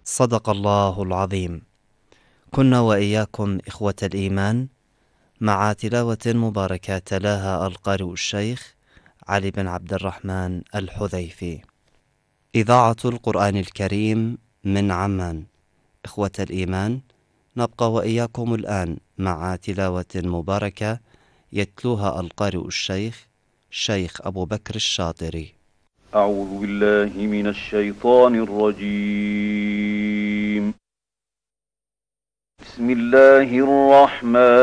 صدق الله العظيم. كنا وإياكم إخوة الإيمان مع تلاوة مباركة تلاها القارئ الشيخ علي بن عبد الرحمن الحذيفي. إذاعة القرآن الكريم من عمان. إخوة الإيمان، نبقى وإياكم الآن مع تلاوة مباركة يتلوها القارئ الشيخ أبو بكر الشاطري. أعوذ بالله من الشيطان الرجيم. بسم الله الرحمن